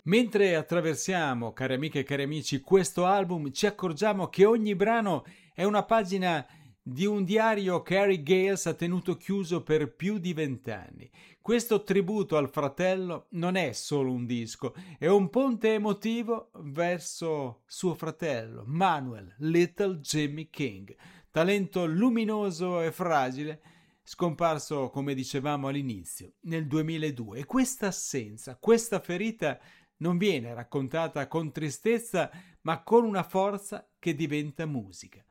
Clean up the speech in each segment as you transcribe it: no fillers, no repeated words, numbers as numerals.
Mentre attraversiamo, cari amiche e cari amici, questo album, ci accorgiamo che ogni brano è una pagina di un diario che Harry Gales ha tenuto chiuso per più di 20 anni. Questo tributo al fratello non è solo un disco, è un ponte emotivo verso suo fratello, Manuel Little Jimmy King, talento luminoso e fragile, scomparso, come dicevamo all'inizio, nel 2002. E questa assenza, questa ferita non viene raccontata con tristezza, ma con una forza che diventa musica.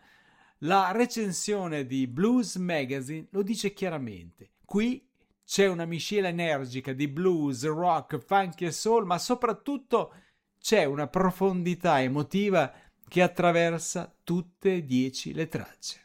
La recensione di Blues Magazine lo dice chiaramente. Qui c'è una miscela energica di blues, rock, funk e soul, ma soprattutto c'è una profondità emotiva che attraversa tutte e 10 le tracce.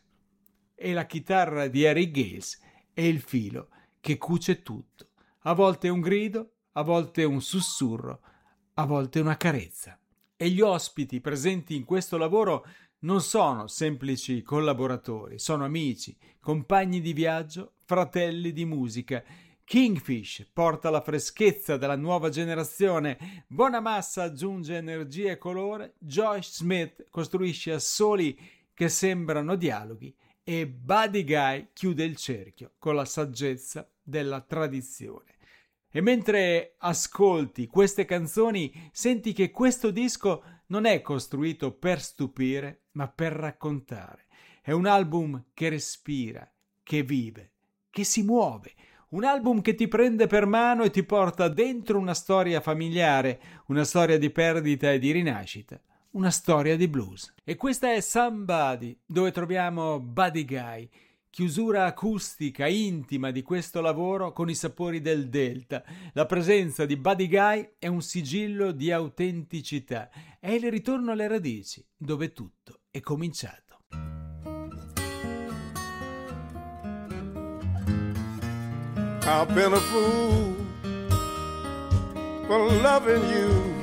E la chitarra di Harry Gales è il filo che cuce tutto. A volte un grido, a volte un sussurro, a volte una carezza. E gli ospiti presenti in questo lavoro non sono semplici collaboratori, sono amici, compagni di viaggio, fratelli di musica. Kingfish porta la freschezza della nuova generazione, Bonamassa aggiunge energia e colore, Josh Smith costruisce assoli che sembrano dialoghi e Buddy Guy chiude il cerchio con la saggezza della tradizione. E mentre ascolti queste canzoni, senti che questo disco non è costruito per stupire, ma per raccontare. È un album che respira, che vive, che si muove. Un album che ti prende per mano e ti porta dentro una storia familiare, una storia di perdita e di rinascita, una storia di blues. E questa è Somebody, dove troviamo Buddy Guy, chiusura acustica intima di questo lavoro con i sapori del Delta. La presenza di Buddy Guy è un sigillo di autenticità, è il ritorno alle radici, dove tutto è cominciato. I've been a fool for loving you.